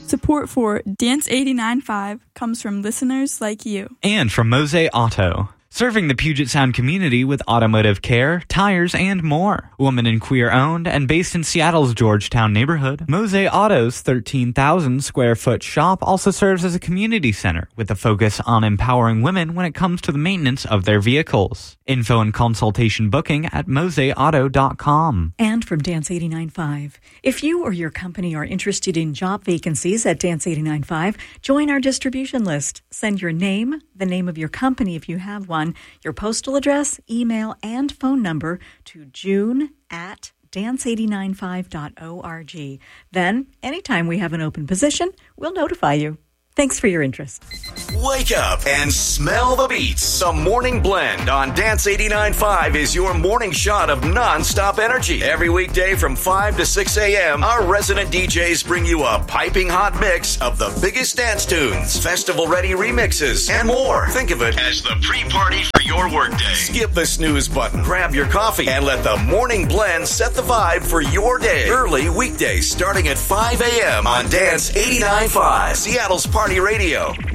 Support for Dance 89.5 comes from listeners like you. And from Mose Auto, serving the Puget Sound community with automotive care, tires, and more. Woman and queer owned and based in Seattle's Georgetown neighborhood, Mose Auto's 13,000 square foot shop also serves as a community center with a focus on empowering women when it comes to the maintenance of their vehicles. Info and consultation booking at moseauto.com. And from Dance 89.5, if you or your company are interested in job vacancies at Dance 89.5, join our distribution list. Send your name, the name of your company if you have one, your postal address, email, and phone number to june@dance895.org. Then, anytime we have an open position, we'll notify you. Thanks for your interest. Wake up and smell the beats. The Morning Blend on Dance 89.5 is your morning shot of non-stop energy. Every weekday from 5 to 6 a.m., our resident DJs bring you a piping hot mix of the biggest dance tunes, festival-ready remixes, and more. Think of it as the pre-party for your workday. Skip the snooze button, grab your coffee, and let the Morning Blend set the vibe for your day. Early weekdays starting at 5 a.m. on Dance 89.5, Seattle's Party Radio.